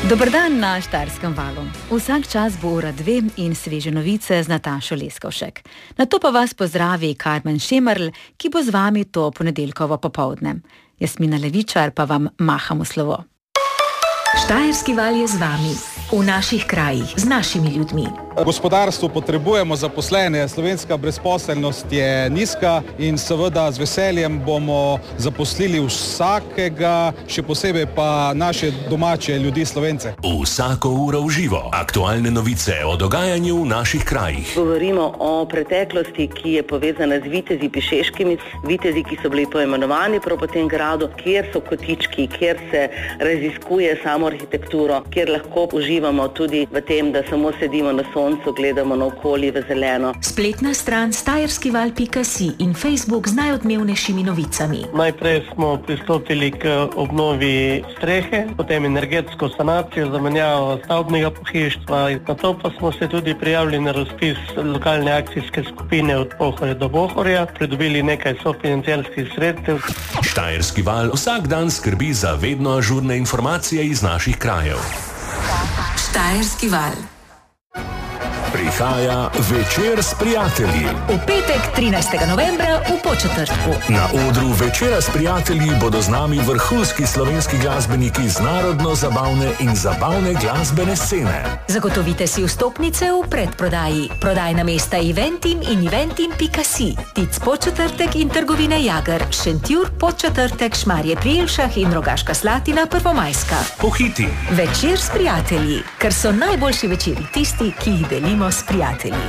Dober dan na Štajerskem valu. Vsak čas bo ura 2 in sveže novice z Natašo Leskovšek. Nato pa vas pozdravi Karmen Šemerl, ki bo z vami to ponedeljkovo popoldne. Jasmina Levičar pa vam maham v slovo. Štajerski val je z vami, v naših krajih, z našimi ljudmi. Gospodarstvo potrebujemo zaposlene, slovenska brezposelnost je nizka in seveda z veseljem bomo zaposlili vsakega, še posebej pa naše domače ljudi Slovence. Vsako uro v živo, aktualne novice o dogajanju v naših krajih. Govorimo o preteklosti, ki je povezana z vitezi pišeškimi, vitezi, ki so bili poimenovani prav po tem gradu, kjer so kotički, kjer se raziskuje samo arhitekturo, kjer lahko uživamo tudi v tem, da samo sedimo na soncu, gledamo na okolje v zeleno. Spletna stran štajerskival.si in Facebook z najodmevnejšimi novicami. Najprej smo pristopili k obnovi strehe, potem energetsko sanacijo, zamenjavo stavbnega pohištva, nato pa smo se tudi prijavili na razpis lokalne akcijske skupine od Pohorja do Bohorja, pridobili nekaj sofinanciarskih sredstev. Štajerski val vsak dan skrbi za vedno ažurne informacije iz naših krajev. Štajerski val. Prihaja Večer s prijatelji. V petek 13. novembra v Podčetrtku. Na odru Večera s prijatelji bodo z nami vrhunski slovenski glasbeniki z narodno-zabavne in zabavne glasbene scene. Zagotovite si vstopnice v predprodaji. Prodajna mesta Eventim in eventim.si. Tic Podčetrtek in trgovine Jager, Šentjur, Podčetrtek, Šmarje pri Jelšah in Rogaška Slatina, Prvomajska. Pohiti. Večer s prijatelji, ker so najboljši večeri tisti, ki jih delimo s prijatelji.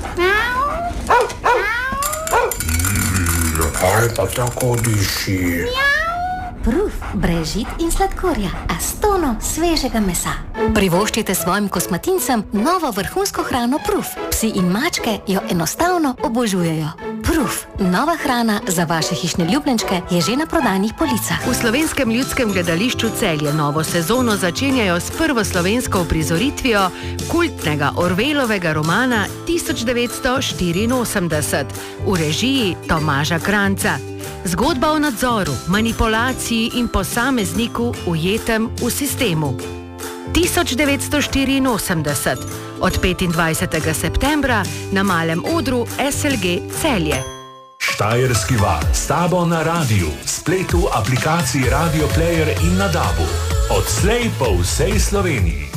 Kaj pa tako diši? Proof, brez žit in sladkorja, a s tono svežega mesa. Privoščite svojim kosmatincem novo vrhunsko hrano Proof. Psi in mačke jo enostavno obožujejo. Proof, nova hrana za vaše hišne ljubljenčke, je že na prodajnih policah. V Slovenskem ljudskem gledališču Celje novo sezono začenjajo s prvo slovensko uprizoritvijo kultnega Orwellovega romana 1984 v režiji Tomaža Kranjca. Zgodba o nadzoru, manipulaciji in posamezniku ujetem v sistemu. 1984 od 25. septembra na malem odru SLG Celje. Štajerski val s tabo na radiju, spletu, aplikaciji Radio Player in na DAB-u. Odslej po vsej Sloveniji.